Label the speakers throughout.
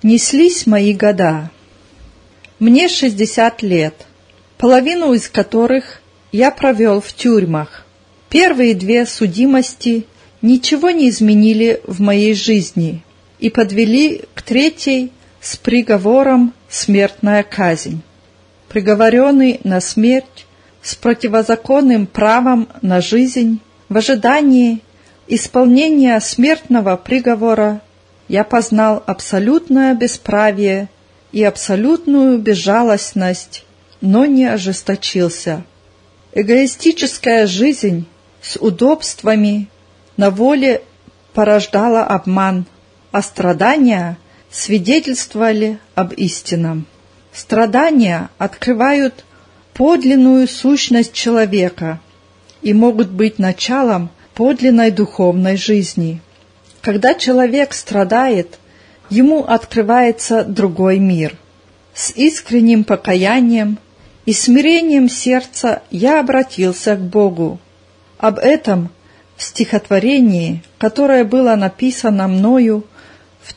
Speaker 1: Неслись мои года. Мне 60 лет, половину из которых я провел в тюрьмах. Первые 2 судимости ничего не изменили в моей жизни и подвели к 3-й с приговором смертная казнь. Приговоренный на смерть с противозаконным правом на жизнь, в ожидании исполнения смертного приговора, я познал абсолютное бесправие и абсолютную безжалостность, но не ожесточился. Эгоистическая жизнь с удобствами на воле порождала обман, а страдания свидетельствовали об истинном. Страдания открывают подлинную сущность человека и могут быть началом подлинной духовной жизни. Когда человек страдает, ему открывается другой мир. С искренним покаянием и смирением сердца я обратился к Богу. Об этом в стихотворении, которое было написано мною в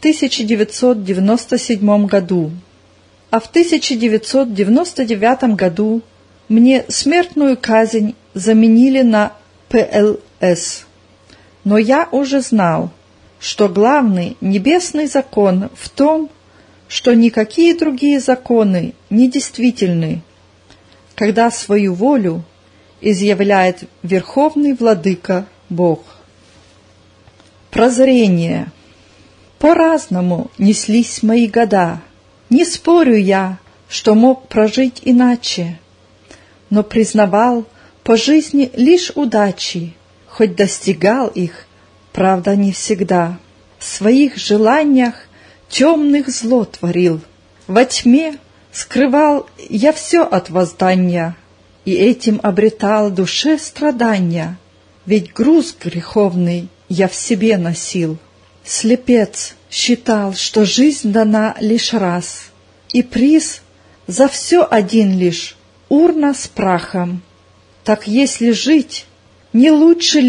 Speaker 1: 1997 году. А в 1999 году мне смертную казнь заменили на ПЛС. Но я уже знал, что главный небесный закон в том, что никакие другие законы не действительны, когда свою волю изъявляет Верховный Владыка Бог. Прозрение. По-разному неслись мои года. Не спорю я, что мог прожить иначе, но признавал по жизни лишь удачи, хоть достигал их, правда, не всегда. В своих желаниях темных зло творил. Во тьме скрывал я все от воздания, и этим обретал душе страдания, ведь груз греховный я в себе носил. Слепец считал, что жизнь дана лишь раз, и приз за все один лишь — урна с прахом. Так если жить, не лучше ли